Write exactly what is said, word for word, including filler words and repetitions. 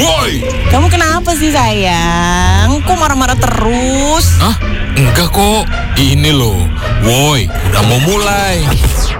Woi! Kamu kenapa sih sayang? Kok marah-marah terus? Hah? Enggak kok. Ini loh. Woi, udah mau mulai.